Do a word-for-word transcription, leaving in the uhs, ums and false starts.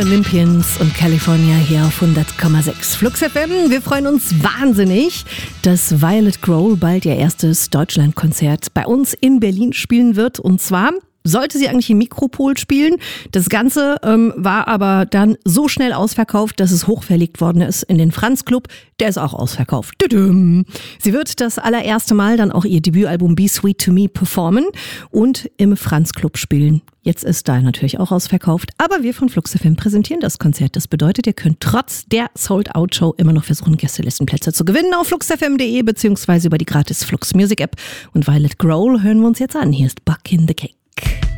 Olympians und California hier auf hundert Komma sechs Flux F M. Wir freuen uns wahnsinnig, dass Violet Grohl bald ihr erstes Deutschlandkonzert bei uns in Berlin spielen wird. Und zwar sollte sie eigentlich im Mikropol spielen. Das Ganze ähm, war aber dann so schnell ausverkauft, dass es hochverlegt worden ist in den Franz Club. Der ist auch ausverkauft. Tudum. Sie wird das allererste Mal dann auch ihr Debütalbum Be Sweet to Me performen und im Franz Club spielen. Jetzt ist da natürlich auch ausverkauft, aber wir von Flux F M präsentieren das Konzert. Das bedeutet, ihr könnt trotz der Sold-Out-Show immer noch versuchen, Gästelistenplätze zu gewinnen auf flux f m punkt d e beziehungsweise über die gratis Flux Music App. Und Violet Grohl hören wir uns jetzt an. Hier ist Buck in the Cake.